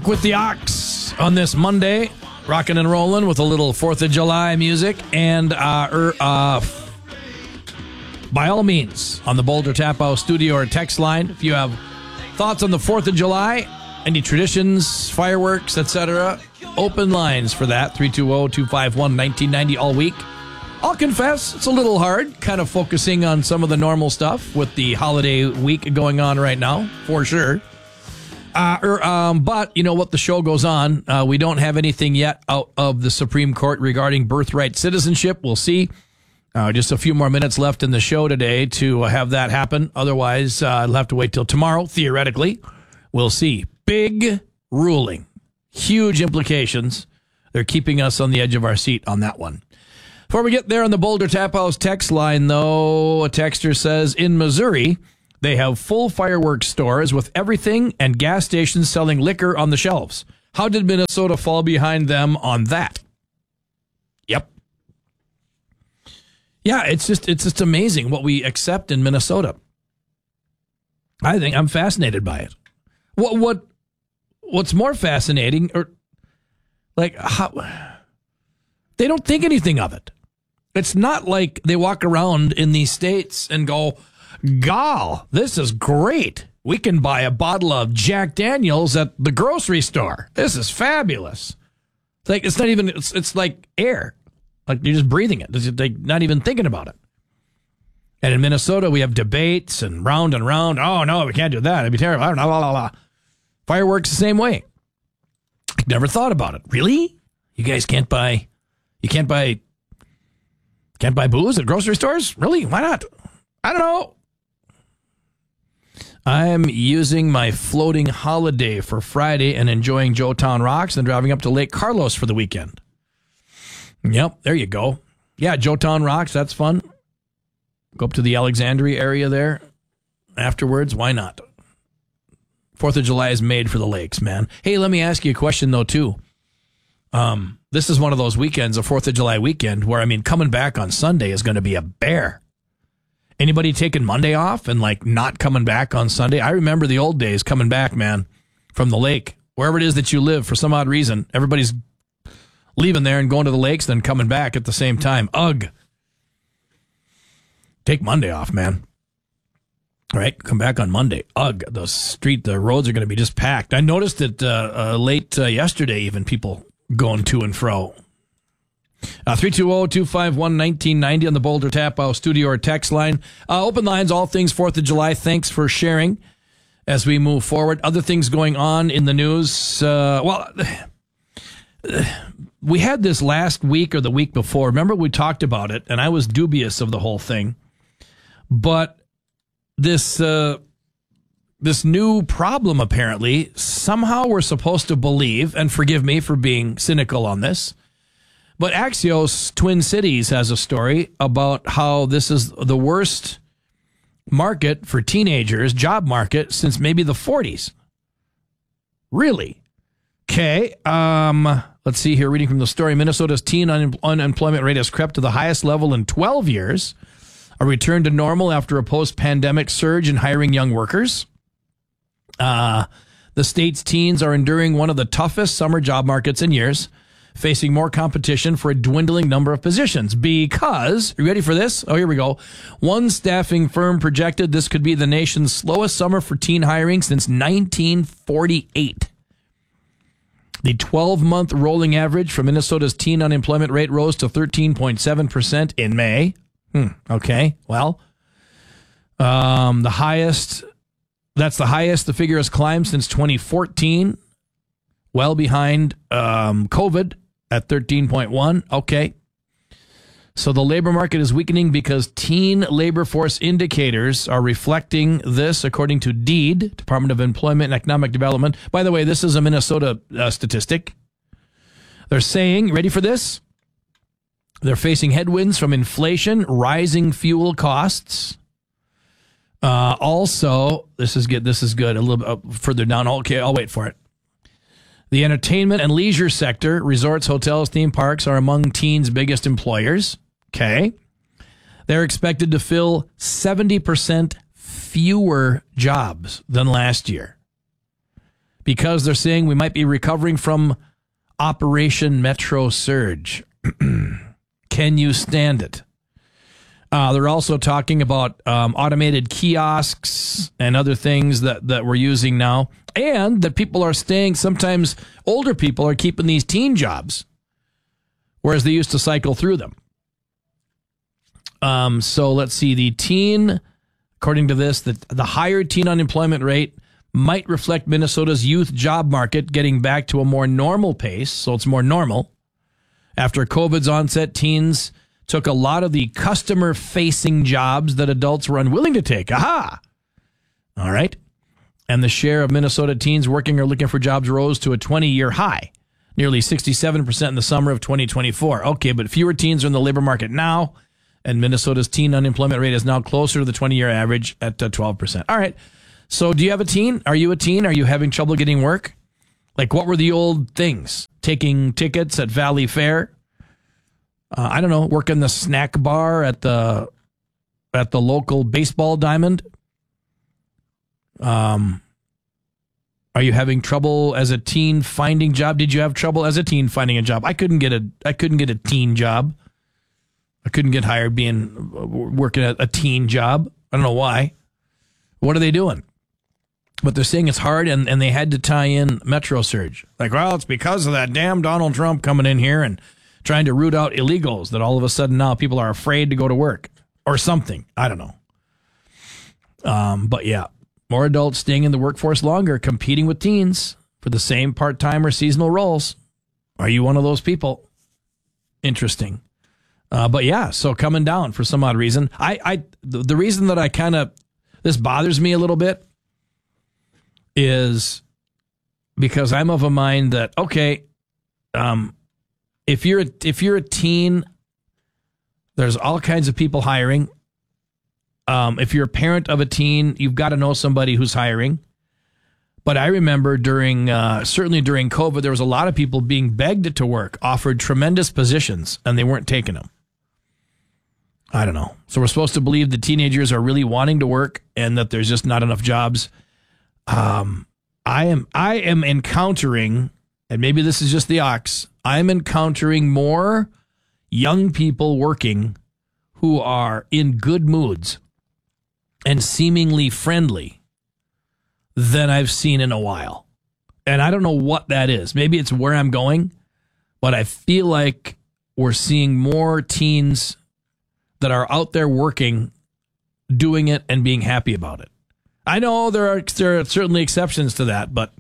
Walk with the Ox on this Monday, rocking and rolling with a little 4th of July music. And by all means, on the Boulder Tap House studio or text line, if you have thoughts on the 4th of July, any traditions, fireworks, etc., open lines for that, 320-251-1990 all week. I'll confess, it's a little hard, kind of focusing on some of the normal stuff with the holiday week going on right now, for sure. But you know what? The show goes on. We don't have anything yet out of the Supreme Court regarding birthright citizenship. We'll see. Just a few more minutes left in the show today to have that happen. Otherwise, I'll have to wait till tomorrow, theoretically. We'll see. Big ruling. Huge implications. They're keeping us on the edge of our seat on that one. Before we get there on the Boulder Tap House text line, though, a texter says, in Missouri, they have full fireworks stores with everything and gas stations selling liquor on the shelves. How did Minnesota fall behind them on that? Yep. Yeah, it's just amazing what we accept in Minnesota. I think I'm fascinated by it. What's more fascinating, or like how they don't think anything of it. It's not like they walk around in these states and go, "Gall, this is great. We can buy a bottle of Jack Daniels at the grocery store. This is fabulous." It's like it's not even. It's like air. Like you're just breathing it. They're not even thinking about it. And in Minnesota, we have debates and round. Oh no, we can't do that. It'd be terrible. I don't know. Blah, blah, blah. Fireworks the same way. Never thought about it. Really? You guys can't buy booze at grocery stores? Really? Why not? I don't know. I'm using my floating holiday for Friday and enjoying Joetown Rocks and driving up to Lake Carlos for the weekend. Yep, there you go. Yeah, Joetown Rocks, that's fun. Go up to the Alexandria area there afterwards. Why not? 4th of July is made for the lakes, man. Hey, let me ask you a question, though, too. This is one of those weekends, a 4th of July weekend, where, coming back on Sunday is going to be a bear. Anybody taking Monday off and, not coming back on Sunday? I remember the old days coming back, man, from the lake. Wherever it is that you live, for some odd reason, everybody's leaving there and going to the lakes, then coming back at the same time. Ugh. Take Monday off, man. All right, come back on Monday. Ugh, the roads are going to be just packed. I noticed it late yesterday, even people going to and fro. 320-251-1990 on the Boulder Tap House studio or text line. Open lines, all things 4th of July. Thanks for sharing as we move forward. Other things going on in the news. We had this last week or the week before. Remember, we talked about it, and I was dubious of the whole thing. But this new problem, apparently, somehow we're supposed to believe, and forgive me for being cynical on this, but Axios Twin Cities has a story about how this is the worst market for teenagers, job market, since maybe the 40s. Really? Okay. Let's see here. Reading from the story, Minnesota's teen unemployment rate has crept to the highest level in 12 years. A return to normal after a post-pandemic surge in hiring young workers. The state's teens are enduring one of the toughest summer job markets in years, facing more competition for a dwindling number of positions because, are you ready for this? Oh, here we go. One staffing firm projected this could be the nation's slowest summer for teen hiring since 1948. The 12-month rolling average for Minnesota's teen unemployment rate rose to 13.7% in May. Okay, well, that's the highest the figure has climbed since 2014, well behind COVID at 13.1. Okay, so the labor market is weakening because teen labor force indicators are reflecting this, according to DEED, Department of Employment and Economic Development. By the way, this is a Minnesota statistic. They're saying, ready for this? They're facing headwinds from inflation, rising fuel costs. Also, this is good. A little bit further down. Okay, I'll wait for it. The entertainment and leisure sector, resorts, hotels, theme parks, are among teens' biggest employers. Okay. They're expected to fill 70% fewer jobs than last year. because they're saying we might be recovering from Operation Metro Surge. Can you stand it? They're also talking about automated kiosks and other things that we're using now, and that people are staying. Sometimes older people are keeping these teen jobs, whereas they used to cycle through them. So let's see. The teen, according to this, the higher teen unemployment rate might reflect Minnesota's youth job market getting back to a more normal pace. So it's more normal. After COVID's onset, teens took a lot of the customer-facing jobs that adults were unwilling to take. Aha! All right. And the share of Minnesota teens working or looking for jobs rose to a 20-year high, nearly 67% in the summer of 2024. Okay, but fewer teens are in the labor market now, and Minnesota's teen unemployment rate is now closer to the 20-year average at 12%. All right. So do you have a teen? Are you a teen? Are you having trouble getting work? Like, what were the old things? Taking tickets at Valley Fair? I don't know, working the snack bar at the local baseball diamond. Are you having trouble as a teen finding a job? Did you have trouble as a teen finding a job? I couldn't get a teen job. I couldn't get hired working at a teen job. I don't know why. What are they doing? But they're saying it's hard, and they had to tie in Metro Surge. Like, well, it's because of that damn Donald Trump coming in here and trying to root out illegals that all of a sudden now people are afraid to go to work or something. I don't know. But yeah, more adults staying in the workforce longer, competing with teens for the same part-time or seasonal roles. Are you one of those people? Interesting. But yeah, so coming down for some odd reason. The reason that this bothers me a little bit is because I'm of a mind that, okay, if you're a teen, there's all kinds of people hiring. If you're a parent of a teen, you've got to know somebody who's hiring. But I remember certainly during COVID, there was a lot of people being begged to work, offered tremendous positions, and they weren't taking them. I don't know. So we're supposed to believe the teenagers are really wanting to work and that there's just not enough jobs. I am encountering, and maybe this is just the ox, I'm encountering more young people working who are in good moods and seemingly friendly than I've seen in a while. And I don't know what that is. Maybe it's where I'm going, but I feel like we're seeing more teens that are out there working, doing it, and being happy about it. I know there are certainly exceptions to that, but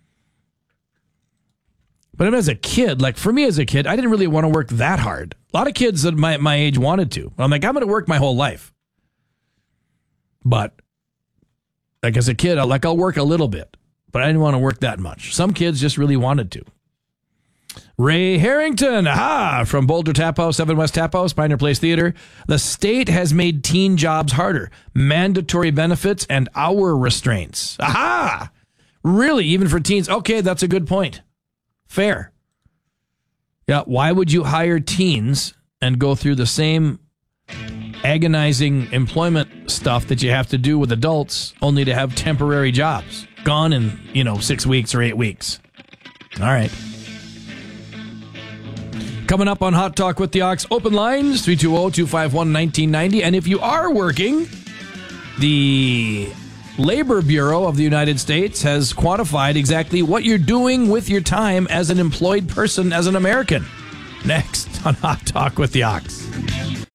as a kid, like for me as a kid, I didn't really want to work that hard. A lot of kids at my age wanted to. I'm like, I'm going to work my whole life. But like as a kid, I'll work a little bit, but I didn't want to work that much. Some kids just really wanted to. Ray Harrington, from Boulder Tap House, 7 West Tap House, Pioneer Place Theater. The state has made teen jobs harder. Mandatory benefits and hour restraints. Really? Even for teens? Okay, that's a good point. Fair. Yeah, why would you hire teens and go through the same agonizing employment stuff that you have to do with adults only to have temporary jobs gone in, 6 weeks or 8 weeks? All right. Coming up on Hot Talk with the Ox, open lines, 320-251-1990. And if you are working, the Labor Bureau of the United States has quantified exactly what you're doing with your time as an employed person, as an American. Next on Hot Talk with the Ox.